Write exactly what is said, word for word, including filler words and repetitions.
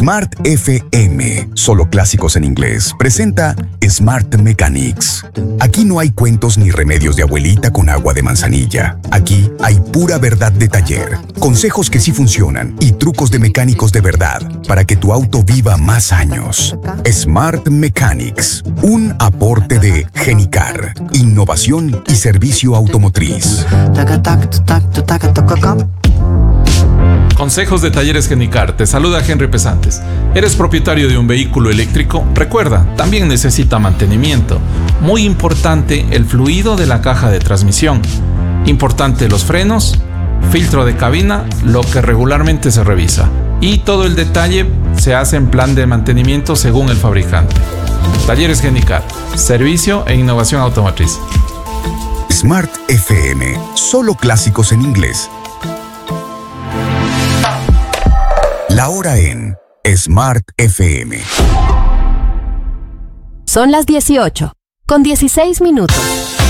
Smart F M, solo clásicos en inglés, presenta Smart Mechanics. Aquí no hay cuentos ni remedios de abuelita con agua de manzanilla. Aquí hay pura verdad de taller, consejos que sí funcionan y trucos de mecánicos de verdad para que tu auto viva más años. Smart Mechanics, un aporte de Genicar, innovación y servicio automotriz. Consejos de Talleres Genicar. Te saluda Henry Pesantes. ¿Eres propietario de un vehículo eléctrico? Recuerda, también necesita mantenimiento. Muy importante el fluido de la caja de transmisión. Importante los frenos, filtro de cabina, lo que regularmente se revisa. Y todo el detalle se hace en plan de mantenimiento según el fabricante. Talleres Genicar. Servicio e innovación automotriz. Smart F M, solo clásicos en inglés. La hora en Smart F M. Son las dieciocho, con dieciséis minutos.